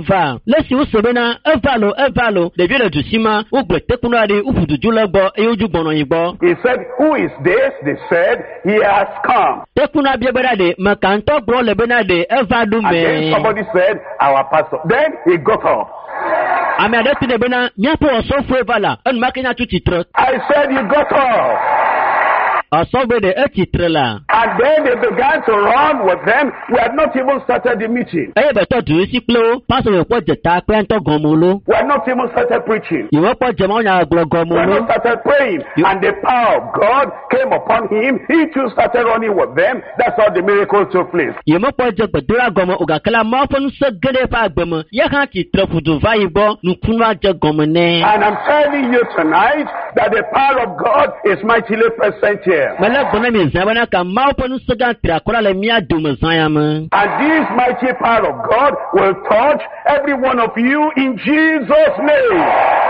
va lesi usobena evalo de vieux du sima ou gbetekunade ou fudujulagbo e ojugbono yigbo. He said, who is this? They said, he has come. Tekuna bieberade makanto gbo lebenade evadu And then me. somebody said, our pastor. Then he got up. Ami adeti de bena miapo osofo evala en makina tu titre. I said, you got up. Osobe de titre la. And then they began to run with them. We had not even started the meeting. Eye beto du siklo paso yo po jeta pe ento gomolo. We had not even started preaching. Iwo po jema nya We had gomolo. not started praying. And the power of God came upon him. He too started running with them. That's how the miracle took place. Yemo po je gbedura gomo ogakala ma fonu se gede pa agbemo. Ye kan titre fudu va yibo nukunwa je gomone. And I'm telling you tonight that the power of God is mightily present here. Mala bona mi zabana ka ma fonu se gan tra kola le mi adum zanyam. And this mighty power of God will touch every one of you in Jesus' name.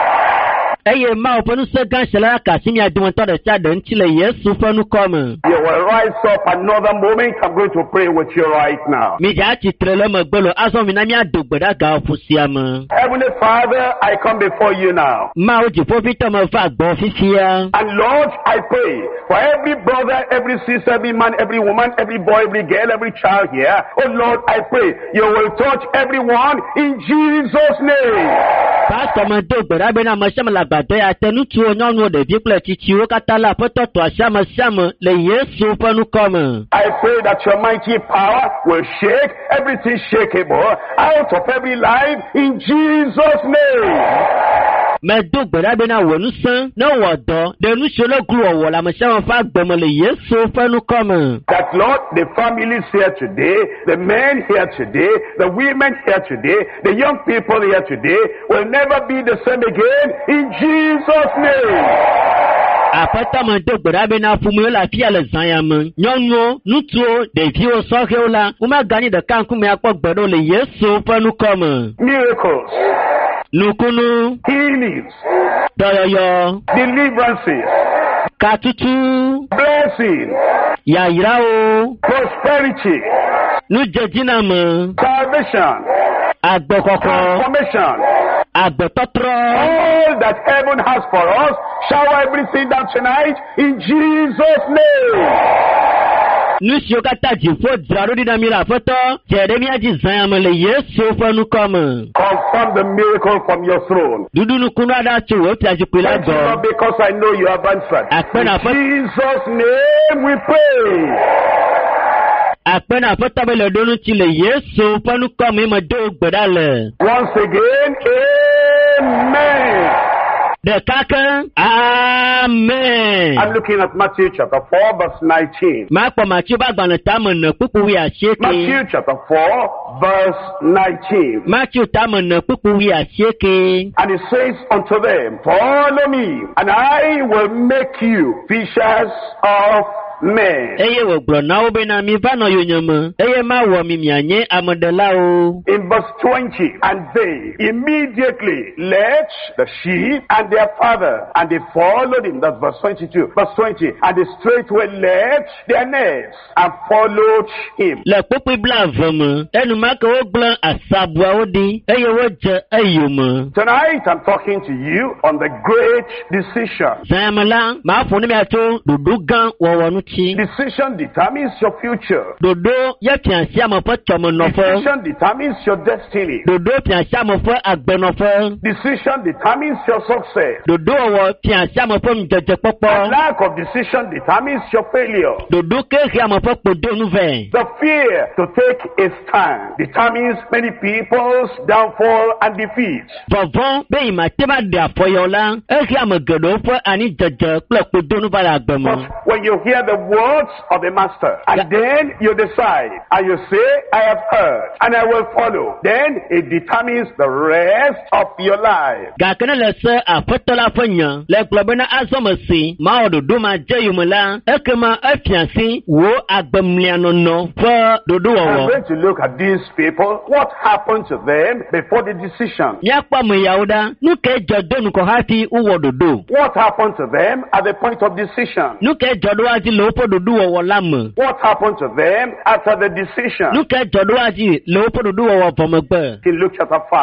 Eye ma fonu se gan shela ka simi adum to de cha de ntile Yesu fonu come. You will rise up another moment. I'm going to pray with you right now. Mi ja titre le magbolo aso mi na mi adogbeda ga ofusiam. Heavenly Father, I come before you now. Ma o ji fofito ma fa gbo fifia. And Lord, I pray for every brother, every sister, every man, every woman, every boy, every girl, every child here. Oh Lord, I pray you will touch everyone in Jesus' name. Pastor ma dogbeda be na ma shama la gbade atenutu onyonu de bi ple titi o katala pototo ashama shama le Yesu fonu come. I pray that your mighty power will shake everything shakeable out of every life in Jesus' name. Me dogbeda be na wonu san na wodo de nu sholo glu owo la ma shama fa gbomo le Yesu fonu come. That Lord, the families here today, the men here today, the women here today, the young people here today will never be the same again in Jesus' name. Apata ma dogbeda be na fumu la fia le zanyam. Nyonyo nutuo de vi o soke ola uma gani de kanku me akpogbedo le Yesu fonu come. Miracles, Nukunu healings, doyoyo deliverances, katutu blessing, yayirao prosperity, nujejinam salvation, agbokoko transformation. agbototro. All that heaven has for us, shower everything down tonight in Jesus' name. Nusio kata jifo draro di namira foto Jeremia ji zanyam le Yesu fonu come. Confirm the miracle from your throne. Dudu nukunu ada chu o tia jipila Thank you, Lord, go. because I know you have answered. Akpena In Jesus' name we pray. Akpena foto be le donu ti le Yesu fonu come ma do gbedale. Once again, amen. De kaka amen. I'm looking at Matthew chapter 4 verse 19. Ma po ma chi ba gbana tamen pupu wi asheke. Matthew chapter 4 verse 19. Matthew tamen pupu wi asheke. And it says unto them, follow me, and I will make you fishers of men. Eye wo gbro na obe na mi va no yonyama. Eye ma wo mi mianye amodela o. In verse 20, and they immediately left the sheep and their father, and they followed him. That's verse 22. Verse 20, and they straightway left their nets and followed him. Le pupu bla vama. Enu ma ko gblan asabwa odi. Eye wo je ayoma. Tonight I'm talking to you on the great decision. Zamala ma fo ni mi ato dudu gan wo wonu chi. Decision determines your future. Dodo ye piansi amofo chomo nofo. Decision determines your destiny. Dodo piansi amofo agbenofo. Decision determines your success. Dodo wo piansi amofo mjeje popo. And lack of decision determines your failure. Dodo ke amofo podo nuve. The fear to take a stand determines many people's downfall and defeat. Vovon be imatema de afoyola. Amagedo fo ani jeje ple podo nu bala agbemo. But when you hear the words of the master, and then you decide, and you say, I have heard, and I will follow, then it determines the rest of your life. Gakana lese afotola fonya. Le globena azomasi. Ma ododo ma jeyumela. Ekema afiansi wo agbemliano no fo dodo I'm wo. going to look at these people, what happened to them before the decision. Yakpa mu yauda. Nuke jodo nuko hati uwo dodo. What happened to them at the point of decision. Nuke jodo aji lopo dodo wo lamu. What happened to them after the decision. Nuke jodo aji lopo dodo wo vomegbe. In Luke chapter 5.